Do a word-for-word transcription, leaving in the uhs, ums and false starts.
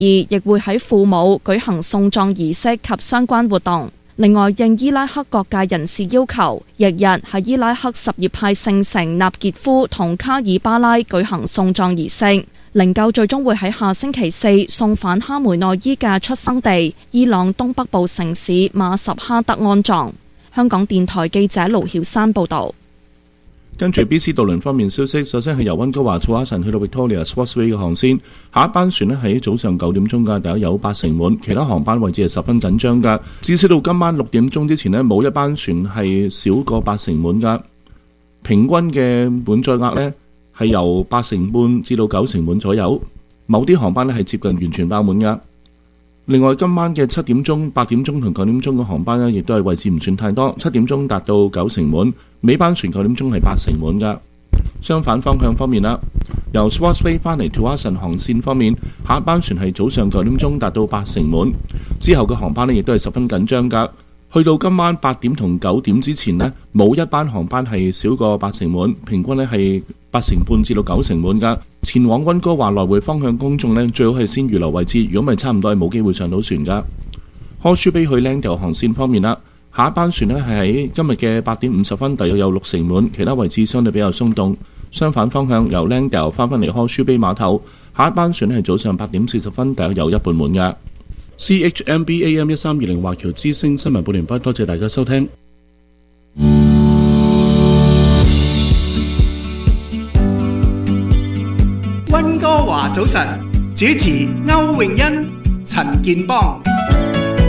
亦會喺庫姆舉行送葬儀式及相關活動。另外，應伊拉克各界人士要求，翌日喺伊拉克什葉派聖城納傑夫同卡爾巴拉舉行送葬儀式。靈柩最終會喺下星期四送返哈梅內伊嘅出生地伊朗東北部城市馬什哈德安葬。香港電台記者盧曉山報導。 跟住 B C 渡輪方面消息，首先係由溫哥華土瓦臣去到 Victoria Sportsway 嘅航線，下一班船咧喺早上九點鐘嘅，大約有八成滿，其他航班位置係十分緊張㗎。至少到今晚六點鐘之前咧，冇一班船係少過八成滿㗎。平均嘅滿載額咧係由八成半至到九成滿左右，某啲航班咧係接近完全爆滿㗎。另外，今晚嘅七點鐘、八點鐘同九點鐘嘅航班呢，亦都係位置唔算太多。七點鐘達到九成滿，尾班船九點鐘係八成滿㗎。相反方向方面啦，由 Sportsway 翻嚟 Tuason 航線方面，下一班船係早上九點鐘達到八成滿，之後嘅航班呢，亦都係十分緊張㗎。去到今晚八點同九點之前呢，冇一班航班係少過八成滿，平均呢係八成半至到九成滿㗎。前往溫哥華來回方向公眾呢，最好係先預留位置，如果唔係差唔多係冇機會上到船㗎。Horseshoe Bay 去 Langdale 航線方面啦，下一班船呢係喺今日嘅八點五十分，大約有六成滿，其他位置相對比較鬆動。相反方向由 Langdale 翻返嚟 Horseshoe Bay 碼頭，下一班船呢係早上八點四十分，大約有一半滿㗎。C H M B A M 一三二零華僑之聲新聞報完畢，多謝大家收聽。 溫哥華早晨，主持歐詠欣、陳健邦。